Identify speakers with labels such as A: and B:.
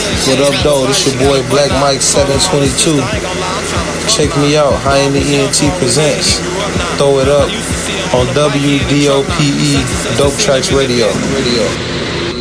A: What up, though? This your boy Black Mike 722. Check me out. High in the ENT presents. Throw it up on WDOPE Dope Tracks Radio.